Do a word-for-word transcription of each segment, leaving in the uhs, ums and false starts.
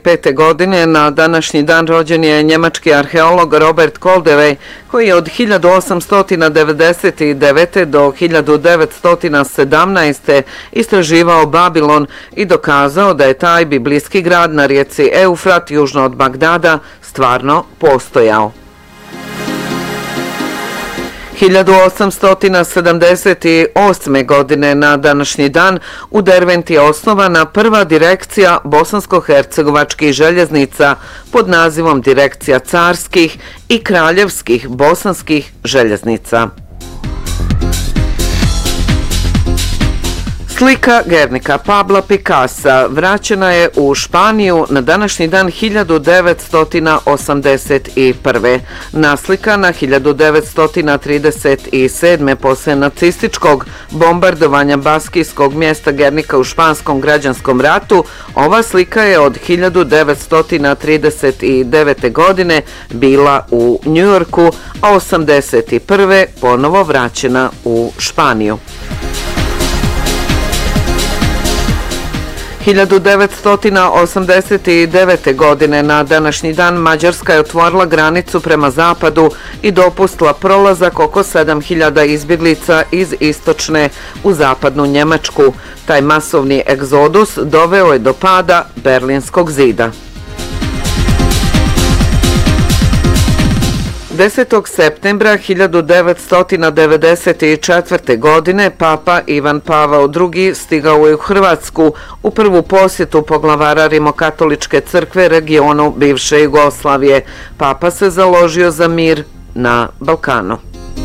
pete. godine na današnji dan rođen je njemački arheolog Robert Koldewey, koji je od hiljadu osamsto devedeset devete. do hiljadu devetsto sedamnaeste. istraživao Babilon i dokazao da je taj biblijski grad na rijeci Eufrat južno od Bagdada stvarno postojao. hiljadu osamsto sedamdeset osme. godine na današnji dan u Derventi je osnovana prva direkcija bosansko-hercegovačkih željeznica pod nazivom Direkcija carskih i kraljevskih bosanskih željeznica. Slika Guernica Pabla Picassa vraćena je u Španiju na današnji dan hiljadu devetsto osamdeset prve. Naslikana hiljadu devetsto trideset sedme. posle nacističkog bombardovanja baskijskog mjesta Guernica u španskom građanskom ratu, ova slika je od hiljadu devetsto trideset devete. godine bila u Njujorku, a osamdeset prve. ponovo vraćena u Španiju. hiljadu devetsto osamdeset devete. godine na današnji dan Mađarska je otvorila granicu prema zapadu i dopustila prolazak oko sedam hiljada izbjeglica iz istočne u zapadnu Njemačku. Taj masovni egzodus doveo je do pada Berlinskog zida. desetog septembra hiljadu devetsto devedeset četvrte. godine Papa Ivan Pavao drugi stigao je u Hrvatsku u prvu posjetu poglavara Rimokatoličke crkve regionu bivše Jugoslavije. Papa se založio za mir na Balkanu.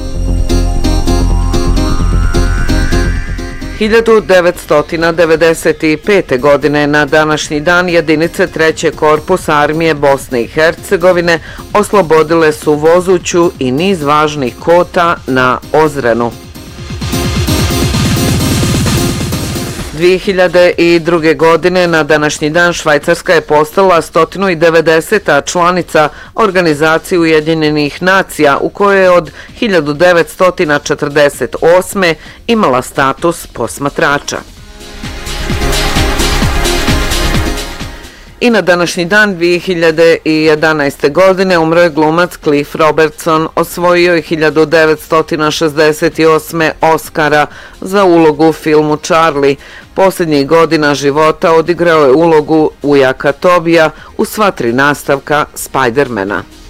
hiljadu devetsto devedeset pete. godine na današnji dan jedinice trećeg korpusa armije Bosne i Hercegovine oslobodile su Vozuću i niz važnih kota na Ozrenu. dvije hiljade druge. godine na današnji dan Švajcarska je postala sto devedeseta. članica Organizacije Ujedinjenih nacija u kojoj je od hiljadu devetsto četrdeset osme. imala status posmatrača. I na današnji dan dvije hiljade jedanaeste. godine umro je glumac Cliff Robertson, osvojio je hiljadu devetsto šezdeset osme. Oscara za ulogu u filmu Charlie. Posljednjih godina života odigrao je ulogu ujaka Tobija u sva tri nastavka Spidermana.